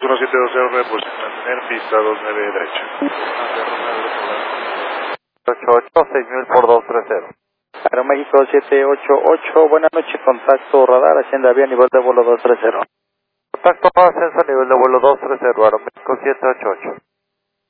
1720, pues mantener pista 29 derecha. 88, 6000 por 230. Aeroméxico 788, buenas noches, contacto radar, Hacienda Vía, nivel de vuelo 230. Contacto ascenso, nivel de vuelo 230, Aeroméxico 788.